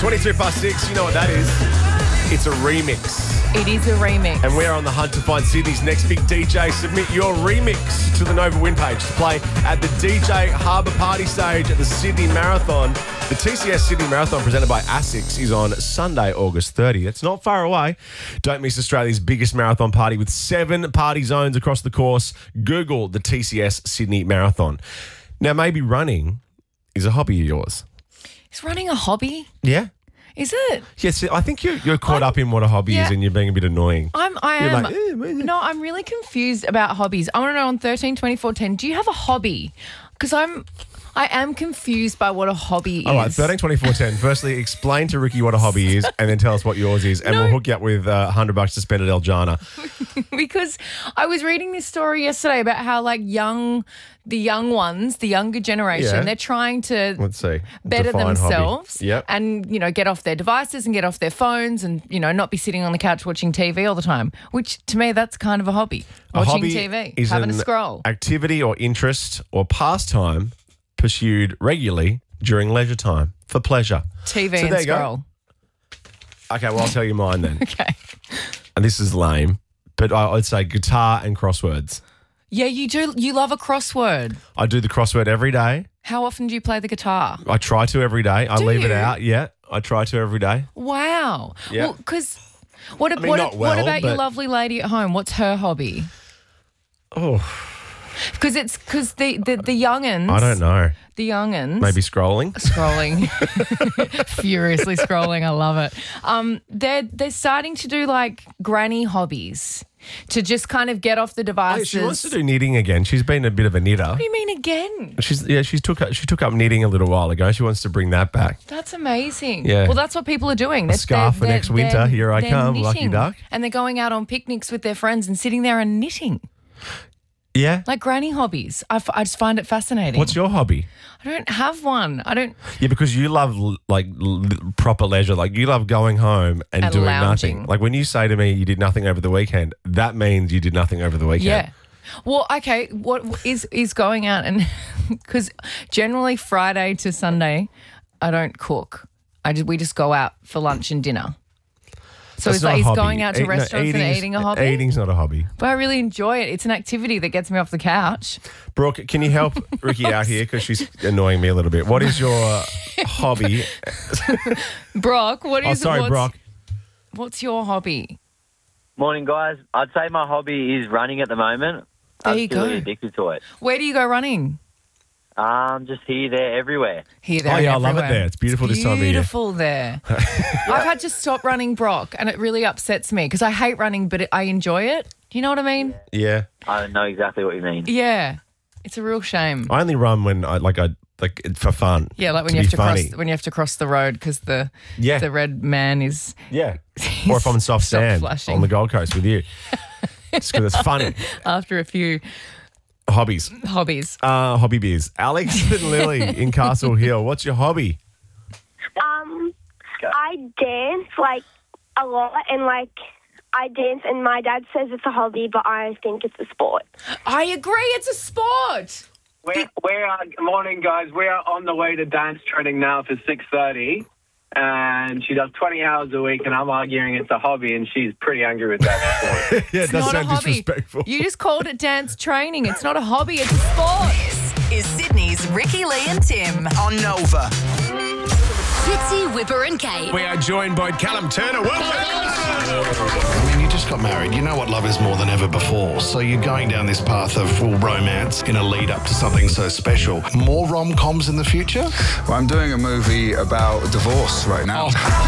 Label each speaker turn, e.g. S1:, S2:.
S1: 23 past 6, you know what that is. It's a remix.
S2: It is a remix.
S1: And we're on the hunt to find Sydney's next big DJ. Submit your remix to the Nova Win page to play at the DJ Harbour Party stage at the Sydney Marathon. The TCS Sydney Marathon presented by ASICS is on Sunday, August 30. It's not far away. Don't miss Australia's biggest marathon party with 7 party zones across the course. Google the TCS Sydney Marathon. Now, maybe running is a hobby of yours.
S2: Is running a hobby?
S1: Yeah.
S2: Is it?
S1: Yes, I think you're caught up in what a hobby is and you're being a bit annoying.
S2: I
S1: You're
S2: am.
S1: like,
S2: No, I'm really confused about hobbies. I want to know on 13, 24, 10, do you have a hobby? Because I am confused by what a hobby is.
S1: All right, 13, 24, 10. Firstly, explain to Ricky what a hobby is and then tell us what yours is. And we'll hook you up with $100 to spend at El Jana.
S2: Because I was reading this story yesterday about how the young ones, the younger generation, they're trying to better themselves and, get off their devices and get off their phones and, not be sitting on the couch watching TV all the time, which to me, that's kind of a hobby. Watching TV,
S1: is
S2: having a
S1: an
S2: scroll.
S1: Activity or interest or pastime pursued regularly during leisure time for pleasure.
S2: TV and scroll.
S1: Okay, well, I'll tell you mine then.
S2: Okay.
S1: And this is lame, but I'd say guitar and crosswords.
S2: Yeah, you do. You love a crossword.
S1: I do the crossword every day.
S2: How often do you play the guitar?
S1: I try to every day. I leave it out. Yeah, I try to every day.
S2: Wow.
S1: Yeah.
S2: Well, because what
S1: not
S2: about your lovely lady at home? What's her hobby?
S1: Oh.
S2: Because the youngins.
S1: I don't know.
S2: The youngins.
S1: Maybe scrolling.
S2: Furiously scrolling. I love it. They're starting to do granny hobbies to just kind of get off the devices.
S1: She wants to do knitting again. She's been a bit of a knitter.
S2: What do you mean again?
S1: She took up knitting a little while ago. She wants to bring that back.
S2: That's amazing.
S1: Yeah.
S2: Well, that's what people are doing.
S1: A scarf for next winter. Here I come, lucky
S2: knitting.
S1: duck.
S2: And they're going out on picnics with their friends and sitting there and knitting.
S1: Yeah.
S2: Like granny hobbies. I just find it fascinating.
S1: What's your hobby?
S2: I don't have one. I don't.
S1: Yeah, because you love proper leisure. Like you love going home and doing
S2: lounging.
S1: nothing. Like when you say to me you did nothing over the weekend, that means you did nothing over the weekend.
S2: Yeah. Well, okay. What is going out and because generally Friday to Sunday, I don't cook. We just go out for lunch and dinner. So
S1: That's
S2: he's
S1: not a
S2: going
S1: hobby.
S2: out to restaurants and eating a hobby?
S1: Eating's not a hobby.
S2: But I really enjoy it. It's an activity that gets me off the couch.
S1: Brooke, can you help Ricky out here because she's annoying me a little bit? What is your hobby?
S2: Brock,
S1: Brock.
S2: What's your hobby?
S3: Morning, guys. I'd say my hobby is running at the moment.
S2: There you
S3: I'm really
S2: go.
S3: addicted to it.
S2: Where do you go running?
S3: Just here, there, everywhere.
S2: Here, there,
S1: Oh,
S2: and
S1: yeah, I love it
S2: everywhere.
S1: there. It's beautiful this time of year.
S2: Beautiful there. I've had to stop running, Brock, and it really upsets me because I hate running, but I enjoy it. Do you know what I mean?
S1: Yeah.
S3: I know exactly what you mean.
S2: Yeah. It's a real shame.
S1: I only run when I for fun.
S2: Yeah, like when you have to cross the road because the red man is.
S1: Yeah. Or if I'm in soft sand
S2: flashing.
S1: on the Gold Coast with you. It's because it's funny.
S2: After a few
S1: hobbies. Hobby beers. Alex and Lily in Castle Hill. What's your hobby?
S4: I dance a lot and I dance and my dad says it's a hobby, but I think it's a sport.
S2: I agree, it's a sport.
S5: Morning, guys. We are on the way to dance training now for 6:30. And she does 20 hours a week, and I'm arguing it's a hobby, and she's pretty angry with that.
S1: Yeah, it does
S2: not
S1: sound
S2: a hobby.
S1: disrespectful.
S2: You just called it dance training. It's not a hobby, it's a sport.
S6: This is Sydney's Ricky, Lee and Tim
S7: on Nova.
S6: Fitzy, Whipper and Kate.
S1: We are joined by Callum Turner.
S8: I mean, you just got married. You know what love is more than ever before. So you're going down this path of full romance in a lead up to something so special. More rom-coms in the future?
S9: Well, I'm doing a movie about divorce right now.